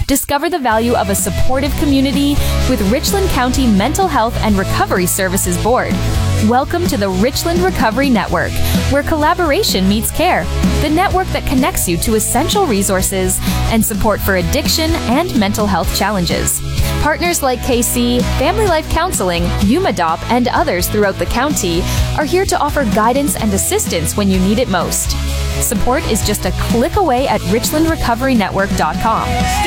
Discover the value of a supportive community with Richland County Mental Health and Recovery Services Board. Welcome to the Richland Recovery Network, where collaboration meets care. The network that connects you to essential resources and support for addiction and mental health challenges. Partners like KC, Family Life Counseling, UMADOP, and others throughout the county are here to offer guidance and assistance when you need it most. Support is just a click away at richlandrecoverynetwork.com.